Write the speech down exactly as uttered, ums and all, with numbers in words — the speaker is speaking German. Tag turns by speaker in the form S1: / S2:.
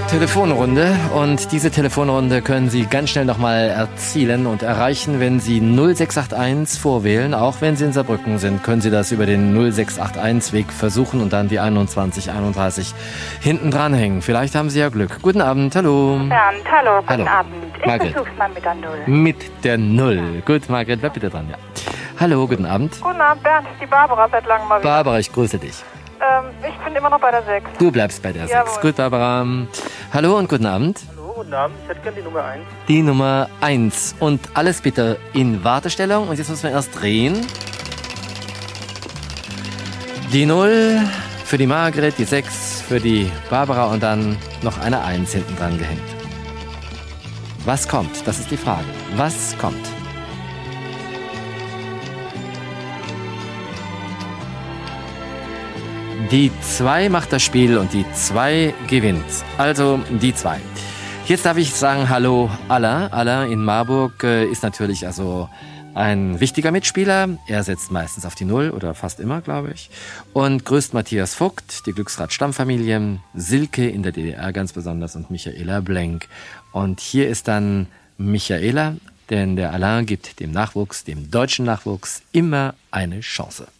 S1: Telefonrunde, und diese Telefonrunde können Sie ganz schnell nochmal erzielen und erreichen, wenn Sie null sechs acht eins vorwählen. Auch wenn Sie in Saarbrücken sind, können Sie das über den null sechs acht eins Weg versuchen und dann die einundzwanzig einunddreißig hinten dranhängen. Vielleicht haben Sie ja Glück. Guten Abend, hallo.
S2: Bernd, hallo, guten
S1: Hallo.
S2: Abend. Ich
S1: Margret.
S2: versuch's mal mit der Null.
S1: Mit der Null. Gut, Margret, bleib bitte dran, ja. Hallo, guten Abend.
S2: Guten Abend, Bernd, die Barbara seit langem mal wieder.
S1: Barbara, ich grüße dich.
S2: Ähm, ich bin immer noch bei der sechs.
S1: Du bleibst bei der
S2: Jawohl.
S1: sechs. Gut, Barbara. Hallo und guten Abend.
S3: Hallo, guten Abend. Ich hätte gerne die Nummer eins.
S1: Die Nummer eins. Und alles bitte in Wartestellung. Und jetzt müssen wir erst drehen. Die null für die Margret, die sechs für die Barbara und dann noch eine eins hinten dran gehängt. Was kommt? Das ist die Frage. Was kommt? Die zwei macht das Spiel und die zwei gewinnt. Also die zwei. Jetzt darf ich sagen, hallo Aller. Aller in Marburg äh, ist natürlich also ein wichtiger Mitspieler. Er setzt meistens auf die Null oder fast immer, glaube ich. Und grüßt Matthias Vogt, die Glücksrad-Stammfamilie, Silke in der D D R ganz besonders und Michaela Blenk. Und hier ist dann Michaela, denn der Alain gibt dem Nachwuchs, dem deutschen Nachwuchs, immer eine Chance.